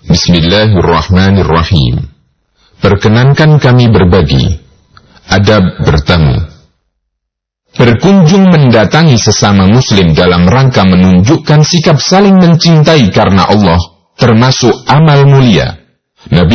Bismillahirrahmanirrahim. Perkenankan kami berbagi adab bertamu. Berkunjung mendatangi sesama muslim dalam rangka menunjukkan sikap saling mencintai karena Allah termasuk amal mulia. Nabi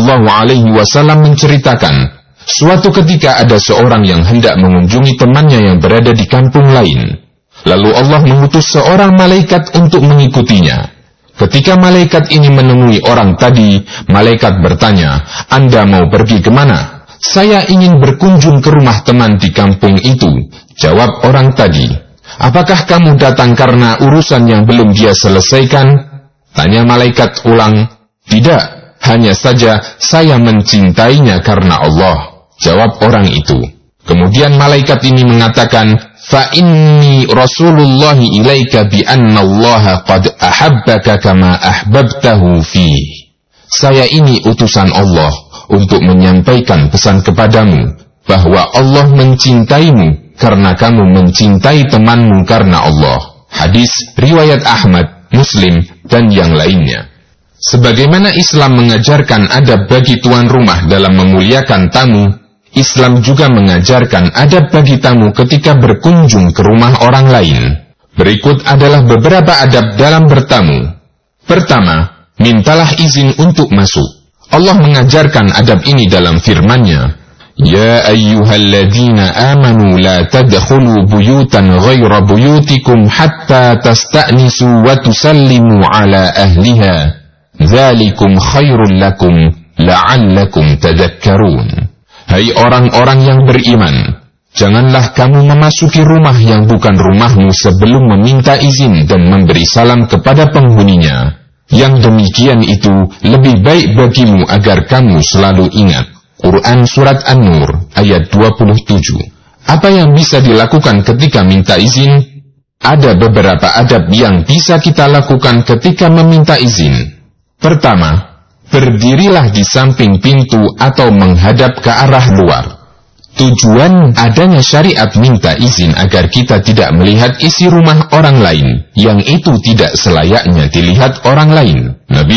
SAW menceritakan, suatu ketika ada seorang yang hendak mengunjungi temannya yang berada di kampung lain. Lalu Allah mengutus seorang malaikat untuk mengikutinya. Ketika malaikat ini menemui orang tadi, malaikat bertanya, "Anda mau pergi kemana?" "Saya ingin berkunjung ke rumah teman di kampung itu," jawab orang tadi. "Apakah kamu datang karena urusan yang belum dia selesaikan?" Tanya malaikat ulang. "Tidak, hanya saja saya mencintainya karena Allah," jawab orang itu. Kemudian malaikat ini mengatakan, "Fa inni rasulullahi ilaika bi anna Allah qad ahabbaka kama ahbabtahu fih." Saya ini utusan Allah untuk menyampaikan pesan kepadamu bahwa Allah mencintaimu karena kamu mencintai temanmu karena Allah. Hadis riwayat Ahmad, Muslim, dan yang lainnya. Sebagaimana Islam mengajarkan adab bagi tuan rumah dalam memuliakan tamu, Islam juga mengajarkan adab bagi tamu ketika berkunjung ke rumah orang lain. Berikut adalah beberapa adab dalam bertamu. Pertama, mintalah izin untuk masuk. Allah mengajarkan adab ini dalam firman-Nya, "Ya ayyuhalladzina amanu la tadkhulu buyutan ghaira buyutikum hatta tasta'nisu wa tusallimu ala ahliha. Dzalikum khairul lakum la'allakum tadhakkarun." Hai orang-orang yang beriman, janganlah kamu memasuki rumah yang bukan rumahmu sebelum meminta izin dan memberi salam kepada penghuninya. Yang demikian itu lebih baik bagimu agar kamu selalu ingat. Quran Surat An-Nur ayat 27. Apa yang bisa dilakukan ketika minta izin? Ada beberapa adab yang bisa kita lakukan ketika meminta izin. Pertama, berdirilah di samping pintu atau menghadap ke arah luar. Tujuan adanya syariat minta izin agar kita tidak melihat isi rumah orang lain yang itu tidak selayaknya dilihat orang lain. Nabi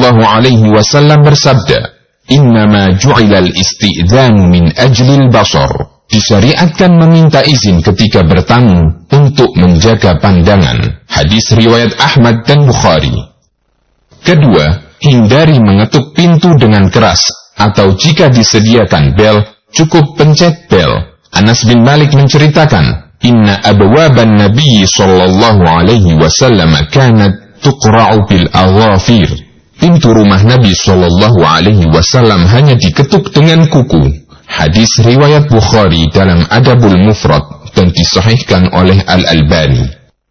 SAW bersabda, "Innama ju'ilal isti'dzanu min ajlil basar." Disyariatkan meminta izin ketika bertamu untuk menjaga pandangan. Hadis riwayat Ahmad dan Bukhari. Kedua, hindari mengetuk pintu dengan keras, atau jika disediakan bel, cukup pencet bel. Anas bin Malik menceritakan, "Inna abwaban Nabi sallallahu alaihi wasallam kanat tuqra'u bil aghafir." Pintu rumah Nabi sallallahu alaihi wasallam hanya diketuk dengan kuku. Hadis riwayat Bukhari dalam Adabul Mufrad dan disahihkan oleh Al-Albani.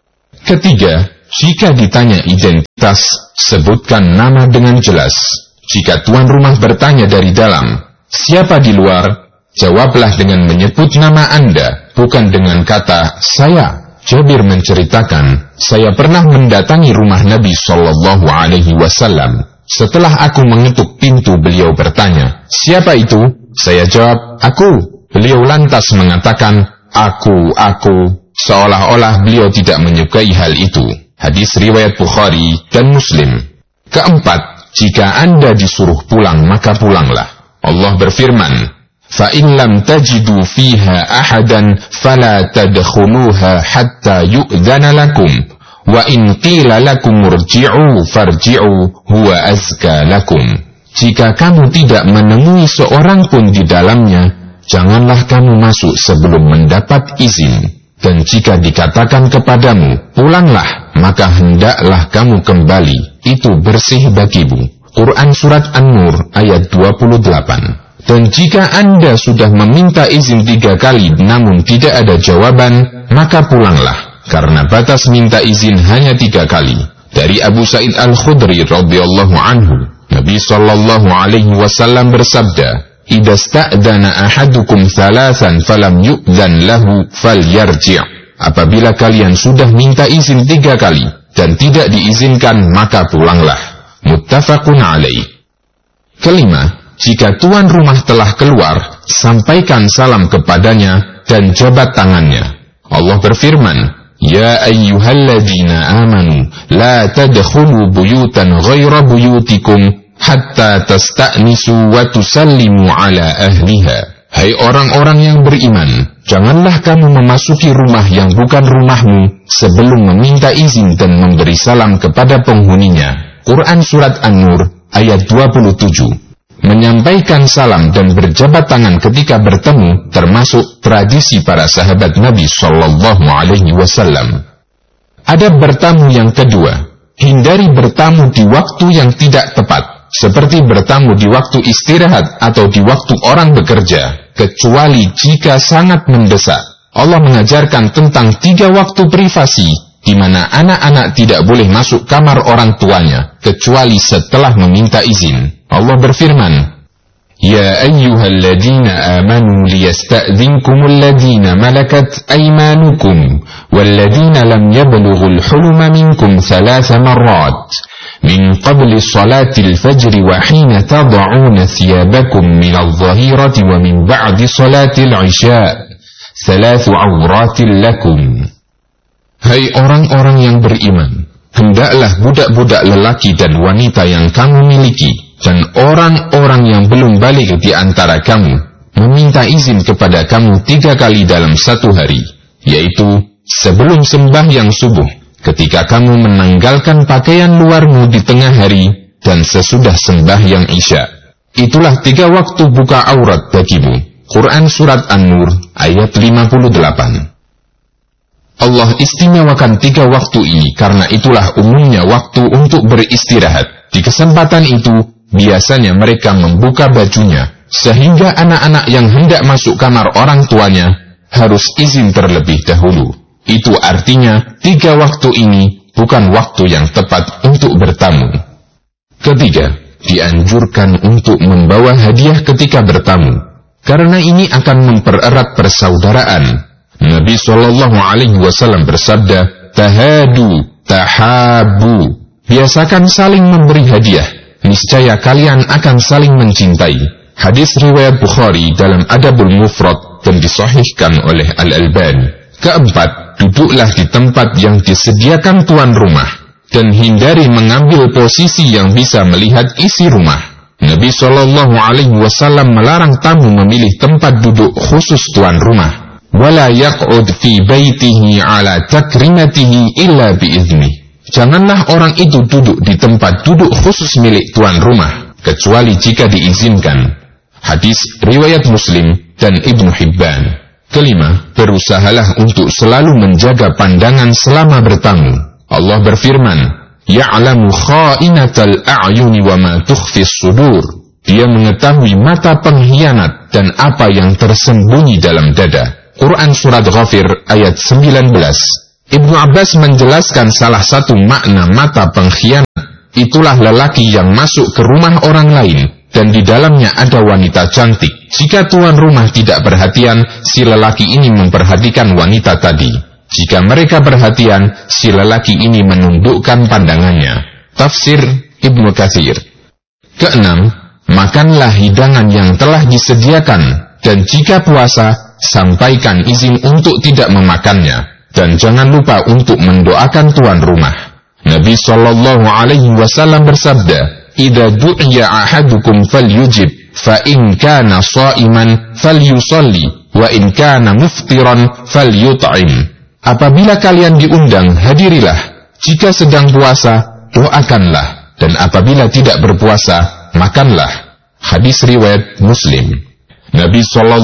Ketiga, jika ditanya identitas, sebutkan nama dengan jelas. Jika tuan rumah bertanya dari dalam, "Siapa di luar?" jawablah dengan menyebut nama Anda, bukan dengan kata "saya." Jabir menceritakan, "Saya pernah mendatangi rumah Nabi sallallahu alaihi wasallam. Setelah aku mengetuk pintu, beliau bertanya, 'Siapa itu?' Saya jawab, 'Aku.' Beliau lantas mengatakan, 'Aku,' seolah-olah beliau tidak menyukai hal itu." Hadis riwayat Bukhari dan Muslim. Keempat, jika Anda disuruh pulang, maka pulanglah. Allah berfirman, "Fa in lam tajidu fiha ahadan fala tadkhuluha hatta yu'dzana lakum wa in qila lakum irji'u farji'u huwa azka lakum." Jika kamu tidak menemui seorang pun di dalamnya, janganlah kamu masuk sebelum mendapat izin. Dan jika dikatakan kepadamu, "Pulanglah," maka hendaklah kamu kembali, itu bersih bagimu. Quran Surat An-Nur ayat 28. Dan jika Anda sudah meminta izin 3 kali namun tidak ada jawaban, maka pulanglah, karena batas minta izin hanya 3 kali. Dari Abu Sa'id Al-Khudri radhiyallahu anhu, Nabi sallallahu alaihi wasallam bersabda, "Idza sta'dana ahadukum thalathan falam yu'dzan lahu falyarji'." Apabila kalian sudah minta izin 3 kali dan tidak diizinkan, maka pulanglah. Muttafaqun alaih. Kelima, jika tuan rumah telah keluar, sampaikan salam kepadanya dan jabat tangannya. Allah berfirman, Ya ayyuhalladzina amanu la tadkhulu buyutan ghaira buyutikum hatta tasta'nisu wa tusallimu ala ahliha. Hai orang-orang yang beriman, janganlah kamu memasuki rumah yang bukan rumahmu sebelum meminta izin dan memberi salam kepada penghuninya. Quran Surat An-Nur ayat 27. Menyampaikan salam dan berjabat tangan ketika bertemu termasuk tradisi para sahabat Nabi Shallallahu Alaihi Wasallam. Adab bertamu yang kedua, hindari bertamu di waktu yang tidak tepat, seperti bertamu di waktu istirahat atau di waktu orang bekerja, kecuali jika sangat mendesak. Allah mengajarkan tentang 3 waktu privasi, di mana anak-anak tidak boleh masuk kamar orang tuanya, kecuali setelah meminta izin. Allah berfirman, Ya ayyuhalladzina amanu liyasta'dhinkumul ladzina malakat aymanukum walladzina lam yablughul huluma minkum 3 marrat min qabli salatil fajri wa hina tad'una thiyabakum minadh dhahirati wa min ba'di salatil isya' 3 awratin lakum. Hai orang-orang yang beriman, hendaklah budak-budak lelaki dan wanita yang kamu miliki dan orang-orang yang belum balik di antara kamu meminta izin kepada kamu 3 kali dalam 1 hari, yaitu sebelum sembahyang subuh, ketika kamu menanggalkan pakaian luarmu di tengah hari, dan sesudah sembahyang isya. Itulah 3 waktu buka aurat bagimu. Quran Surat An-Nur ayat 58. Allah istimewakan 3 waktu ini karena itulah umumnya waktu untuk beristirahat. Di kesempatan itu, biasanya mereka membuka bajunya, sehingga anak-anak yang hendak masuk kamar orang tuanya harus izin terlebih dahulu. Itu artinya 3 waktu ini bukan waktu yang tepat untuk bertamu. Ketiga, dianjurkan untuk membawa hadiah ketika bertamu, karena ini akan mempererat persaudaraan. Nabi SAW bersabda, Tahadu, tahabu. Biasakan saling memberi hadiah, niscaya kalian akan saling mencintai. Hadis riwayat Bukhari dalam Adabul Mufrad dan disahihkan oleh Al-Albani. Keempat, duduklah di tempat yang disediakan tuan rumah dan hindari mengambil posisi yang bisa melihat isi rumah. Nabi SAW melarang tamu memilih tempat duduk khusus tuan rumah. Wala yaq'ud fi baitihi ala takrimatihi illa biiznih. Janganlah orang itu duduk di tempat duduk khusus milik tuan rumah, kecuali jika diizinkan. Hadis riwayat Muslim dan Ibnu Hibban. Kelima, berusahalah untuk selalu menjaga pandangan selama bertamu. Allah berfirman, Ya'lamu kha'inatal a'yuni wa ma tukhfis sudur. Dia mengetahui mata pengkhianat dan apa yang tersembunyi dalam dada. Quran Surat Ghafir ayat 19. Ibnu Abbas menjelaskan salah satu makna mata pengkhianat. Itulah lelaki yang masuk ke rumah orang lain dan di dalamnya ada wanita cantik. Jika tuan rumah tidak perhatian, si lelaki ini memperhatikan wanita tadi. Jika mereka perhatian, si lelaki ini menundukkan pandangannya. Tafsir Ibnu Katsir. Keenam, makanlah hidangan yang telah disediakan, dan jika puasa, sampaikan izin untuk tidak memakannya, dan jangan lupa untuk mendoakan tuan rumah. Nabi SAW bersabda, "Idza du'iya ahadukum falyujib, fa in kana sha'iman falyusalli, wa in kana muftiran falyut'im." Apabila kalian diundang, hadirilah. Jika sedang puasa, doakanlah, dan apabila tidak berpuasa, makanlah. Hadis riwayat Muslim. Nabi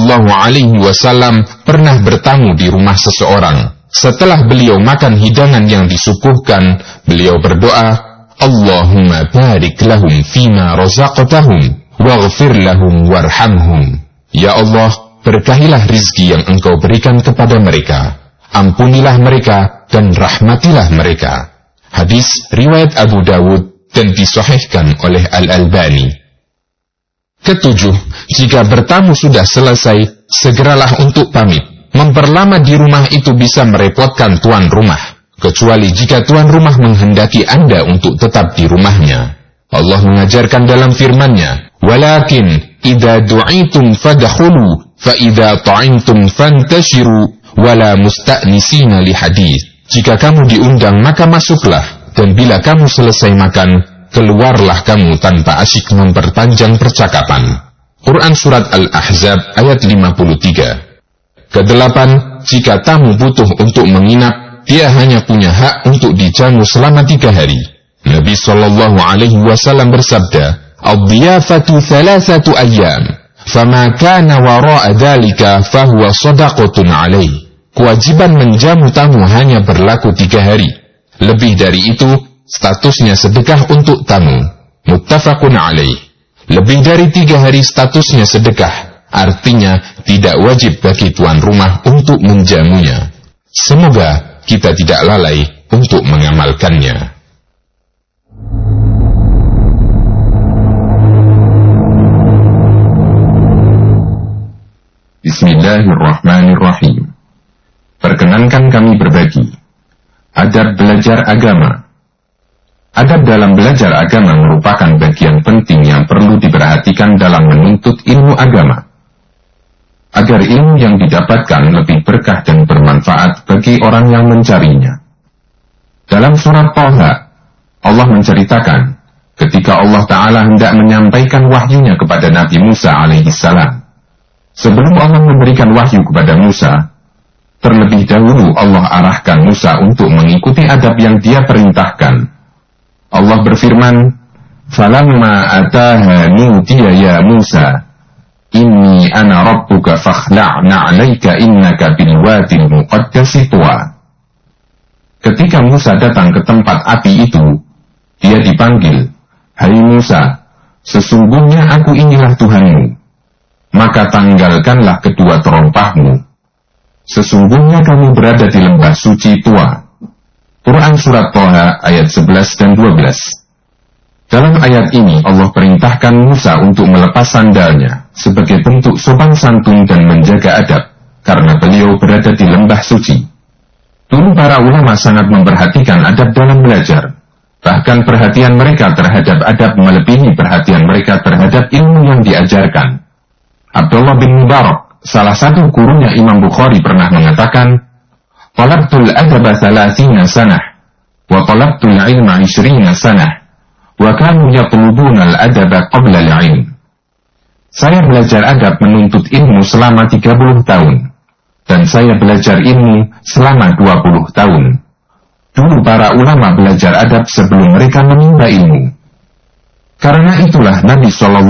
SAW pernah bertamu di rumah seseorang. Setelah beliau makan hidangan yang disuguhkan, beliau berdoa, Allahumma barik lahum fima razaqtahum, waghfir lahum warhamhum. Ya Allah, berkahilah rizki yang Engkau berikan kepada mereka. Ampunilah mereka dan rahmatilah mereka. Hadis riwayat Abu Dawud dan disahihkan oleh Al-Albani. Ketujuh, jika bertamu sudah selesai, segeralah untuk pamit. Memperlama di rumah itu bisa merepotkan tuan rumah, kecuali jika tuan rumah menghendaki Anda untuk tetap di rumahnya. Allah mengajarkan dalam firman-Nya, "Walakin idza du'itum fadkhulu, fa idza ta'imtum fantashiru, wala musta'nisina li hadits." Jika kamu diundang maka masuklah, dan bila kamu selesai makan, keluarlah kamu tanpa asyik memperpanjang percakapan. Quran Surat Al-Ahzab ayat 53. Kedelapan, jika tamu butuh untuk menginap, dia hanya punya hak untuk dijamu selama 3 hari. Nabi SAW bersabda, "Ad-diyafatu 3 ayyam, fama kana wara'a dzalika fahuwa shadaqatun 'alaihi." Kewajiban menjamu tamu hanya berlaku 3 hari. Lebih dari itu, statusnya sedekah untuk tamu. Muttafaqun 'alaihi. Lebih dari 3 hari statusnya sedekah, artinya tidak wajib bagi tuan rumah untuk menjamunya. Semoga kita tidak lalai untuk mengamalkannya. Bismillahirrahmanirrahim. Perkenankan kami berbagi adab belajar agama. Adab dalam belajar agama merupakan bagian penting yang perlu diperhatikan dalam menuntut ilmu agama, agar ilmu yang didapatkan lebih berkah dan bermanfaat bagi orang yang mencarinya. Dalam surat Thaha, Allah menceritakan ketika Allah Ta'ala hendak menyampaikan wahyunya kepada Nabi Musa alaihissalam. Sebelum Allah memberikan wahyu kepada Musa, terlebih dahulu Allah arahkan Musa untuk mengikuti adab yang dia perintahkan. Allah berfirman, "Falamma ataha nudiya ya Musa, inni ana rabbuka fakhla'na 'alaika innaka bil wadil muqaddasi tuwa." Ketika Musa datang ke tempat api itu, dia dipanggil, "Hai Musa, sesungguhnya aku inilah Tuhanmu, maka tanggalkanlah kedua terompahmu. Sesungguhnya kamu berada di lembah suci Tuwa." Quran Surat Thaha ayat 11 dan 12. Dalam ayat ini Allah perintahkan Musa untuk melepas sandalnya sebagai bentuk sopan santun dan menjaga adab, karena beliau berada di lembah suci. Dulu para ulama sangat memperhatikan adab dalam belajar. Bahkan perhatian mereka terhadap adab melebihi perhatian mereka terhadap ilmu yang diajarkan. Abdullah bin Mubarak, salah satu gurunya Imam Bukhari, pernah mengatakan, "Talabtul adaba 30 sanah, wa talabtul ilma 20 sanah, wa kanu yatlubuna al-adaba qabla al-ilm." Saya belajar adab menuntut ilmu selama 30 tahun, dan saya belajar ilmu selama 20 tahun. Dulu para ulama belajar adab sebelum mereka menimba ilmu. Karena itulah Nabi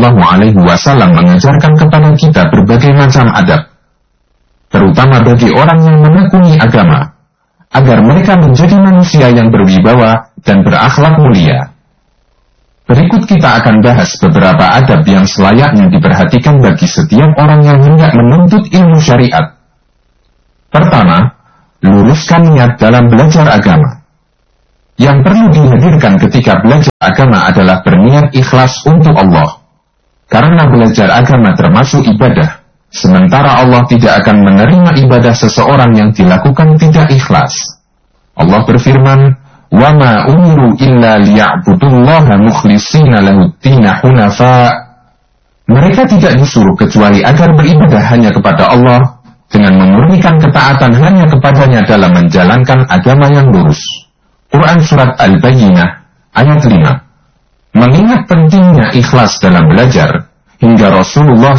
SAW mengajarkan kepada kita berbagai macam adab, terutama bagi orang yang menekuni agama, agar mereka menjadi manusia yang berwibawa dan berakhlak mulia. Berikut kita akan bahas beberapa adab yang selayaknya diperhatikan bagi setiap orang yang hendak menuntut ilmu syariat. Pertama, luruskan niat dalam belajar agama. Yang perlu dihadirkan ketika belajar agama adalah berniat ikhlas untuk Allah. Karena belajar agama termasuk ibadah, sementara Allah tidak akan menerima ibadah seseorang yang dilakukan tidak ikhlas. Allah berfirman, "Wa ma umiru illa liya'budullaha mukhlishina lahud-dina hunafa." Mereka tidak disuruh kecuali agar beribadah hanya kepada Allah dengan memurnikan ketaatan hanya kepadanya dalam menjalankan agama yang lurus. Quran Surat Al-Bayyinah ayat 5. Mengingat pentingnya ikhlas dalam belajar, hingga Rasulullah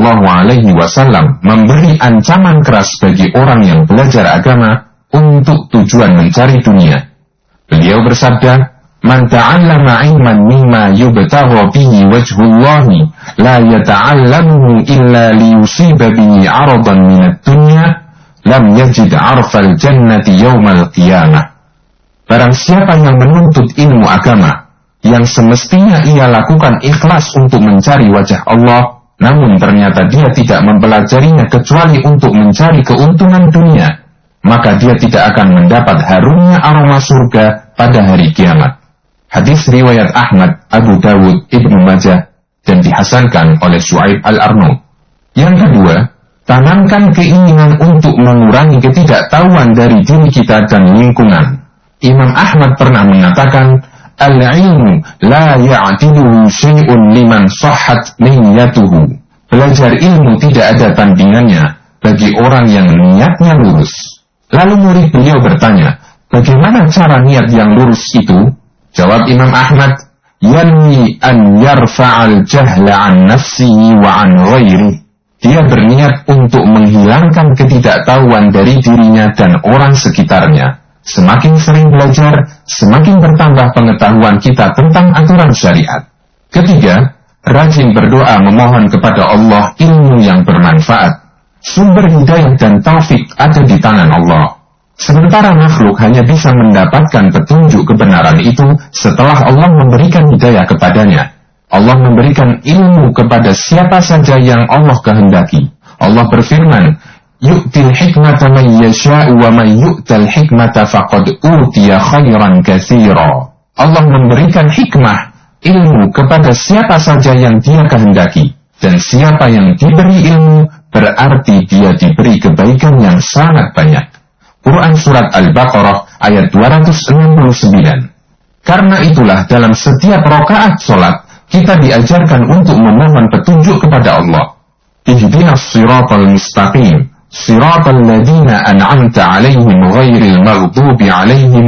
SAW memberi ancaman keras bagi orang yang belajar agama untuk tujuan mencari dunia. Beliau bersabda, "Man ta'allama 'ilman mimma yubtagha bihi wajhullahi la yata'allamuhu illa liyusiba bihi 'aradan minad dunya, lam yajid 'arfal jannati yaumal qiyamah." Barang siapa yang menuntut ilmu agama yang semestinya ia lakukan ikhlas untuk mencari wajah Allah, namun ternyata dia tidak mempelajarinya kecuali untuk mencari keuntungan dunia, maka dia tidak akan mendapat harumnya aroma surga pada hari kiamat. Hadis riwayat Ahmad, Abu Dawud, Ibnu Majah, dan dihasankan oleh Syuaib Al-Arnaud. Yang kedua, tanamkan keinginan untuk mengurangi ketidaktahuan dari diri kita dan lingkungan. Imam Ahmad pernah mengatakan, "Al-ilmu la ya'tiluhu syai'un liman sahhat niyyatuhu." Belajar ilmu tidak ada tandingannya bagi orang yang niatnya lurus. Lalu murid beliau bertanya, Bagaimana cara niat yang lurus itu? Jawab Imam Ahmad, yanwi an yarfa'al jahla an nafsihi wa an ghairi. Dia berniat untuk menghilangkan ketidaktahuan dari dirinya dan orang sekitarnya. Semakin sering belajar, semakin bertambah pengetahuan kita tentang aturan syariat. Ketiga, rajin berdoa memohon kepada Allah ilmu yang bermanfaat. Sumber hidayah dan taufik ada di tangan Allah. Sementara makhluk hanya bisa mendapatkan petunjuk kebenaran itu setelah Allah memberikan hidayah kepadanya. Allah memberikan ilmu kepada siapa saja yang Allah kehendaki. Allah berfirman, yu'til hikmata man yasha'u wa man yu'tal hikmata faqad utiya khairan katsira. Allah memberikan hikmah, ilmu kepada siapa saja yang Dia kehendaki, dan siapa yang diberi ilmu berarti dia diberi kebaikan yang sangat banyak. Quran Surat Al-Baqarah ayat 269. Karena itulah dalam setiap rakaat sholat, kita diajarkan untuk memohon petunjuk kepada Allah. Ihdinas siratal mustaqim, siratal ladzina an'amta 'alaihim ghairil maghdubi 'alaihim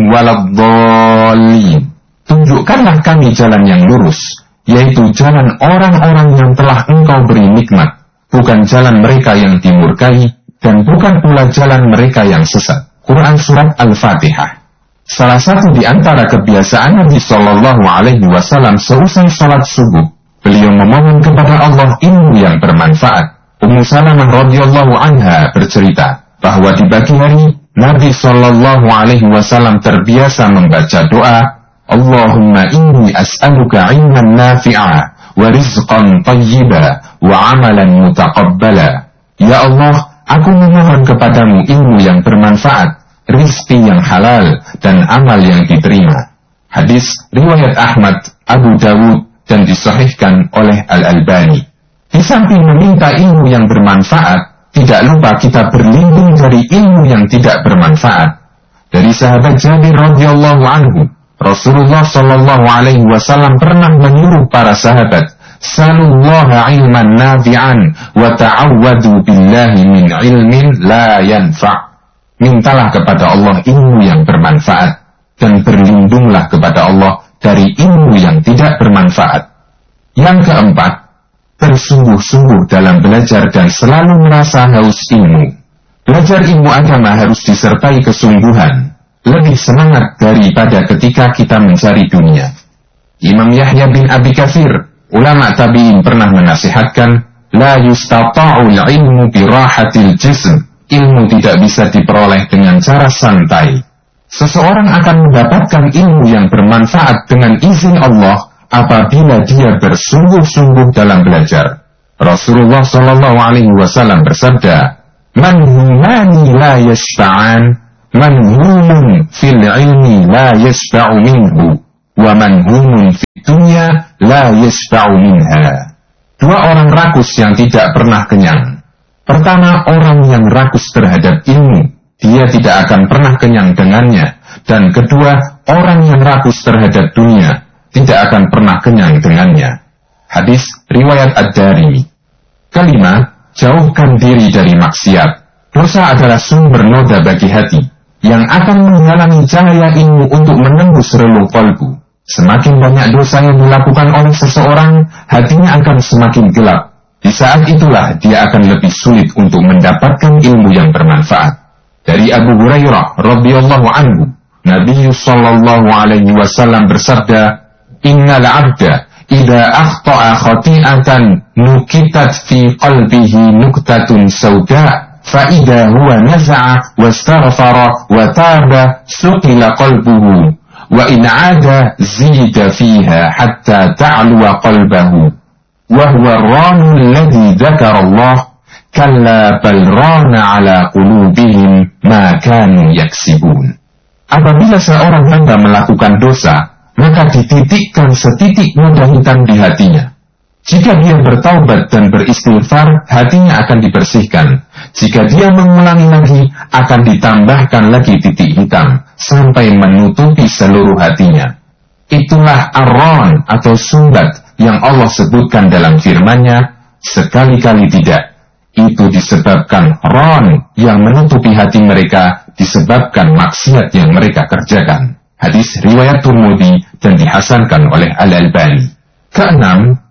waladdallin. Tunjukkanlah kami jalan yang lurus, yaitu jalan orang-orang yang telah Engkau beri nikmat, bukan jalan mereka yang dimurkai, dan bukan pula jalan mereka yang sesat. Quran Surat Al-Fatihah. Salah satu di antara kebiasaan Nabi Shallallahu Alaihi Wasallam seusai salat subuh, beliau memohon kepada Allah ilmu yang bermanfaat. Ummu Salamah radhiyallahu anha bercerita bahwa di pagi hari Nabi Shallallahu Alaihi Wasallam terbiasa membaca doa, Allahumma inni as'aluka ilman nafi'a wa rizqan tayyiba wa amalan mutaqabbala. Ya Allah, aku memohon kepadamu ilmu yang bermanfaat, rizki yang halal, dan amal yang diterima. Hadis riwayat Ahmad, Abu Dawud, dan disahihkan oleh Al-Albani. Di samping meminta ilmu yang bermanfaat, tidak lupa kita berlindung dari ilmu yang tidak bermanfaat. Dari sahabat Jabir radhiyallahu anhu, Rasulullah Shallallahu Alaihi Wasallam pernah menyuruh para sahabat, Salullaha ilman nafi'an wa ta'awwadu billahi min ilmin la yanfa'. Mintalah kepada Allah ilmu yang bermanfaat dan berlindunglah kepada Allah dari ilmu yang tidak bermanfaat. Yang keempat, bersungguh-sungguh dalam belajar dan selalu merasa haus ilmu. Belajar ilmu agama harus disertai kesungguhan, lebih semangat daripada ketika kita mencari dunia. Imam Yahya bin Abi Katsir, ulama tabi'in, pernah menasihatkan, la yustata'ul ilmu birahatil jism. Ilmu tidak bisa diperoleh dengan cara santai. Seseorang akan mendapatkan ilmu yang bermanfaat dengan izin Allah apabila dia bersungguh-sungguh dalam belajar. Rasulullah Shallallahu Alaihi Wasallam bersabda, Man humani la yashba'an, man humun fil ilmi la yashba'u minhu, wa man humun fid dunya la yashba'u minha. Dua orang rakus yang tidak pernah kenyang. Pertama, orang yang rakus terhadap ilmu, dia tidak akan pernah kenyang dengannya. Dan kedua, orang yang rakus terhadap dunia, tidak akan pernah kenyang dengannya. Hadis riwayat Ad-Darimi. Kelima, jauhkan diri dari maksiat. Dosa adalah sumber noda bagi hati, yang akan menghalangi cahaya ilmu untuk menembus relung kalbu. Semakin banyak dosa yang dilakukan oleh seseorang, hatinya akan semakin gelap. Di saat itulah dia akan lebih sulit untuk mendapatkan ilmu yang bermanfaat. Dari Abu Hurairah radhiyallahu anhu, Nabi sallallahu alaihi wasallam bersabda, Innal 'abda idza akhta'a khati'atan nukitat fi qalbihi nuktatun sauda, fa idza huwa naza'a wastaghfara wa taba suqila qalbuhu, wa in 'ada zida fiha hatta ta'luwa qalbahu. وهو الران الذي ذكر الله كلا بل ران على قلوبهم ما كانوا يكسبون. Apabila seorang hamba melakukan dosa, maka dititikkan setitik noda hitam di hatinya. Jika dia bertaubat dan beristighfar, hatinya akan dibersihkan. Jika dia mengulangi lagi, akan ditambahkan lagi titik hitam sampai menutupi seluruh hatinya. Itulah ar-ran atau sumbat yang Allah sebutkan dalam firman-Nya, sekali-kali tidak. itu disebabkan ron yang menutupi hati mereka disebabkan maksiat yang mereka kerjakan. Hadis riwayat Tirmidzi dan dihasankan oleh Al-Albani. Keenam,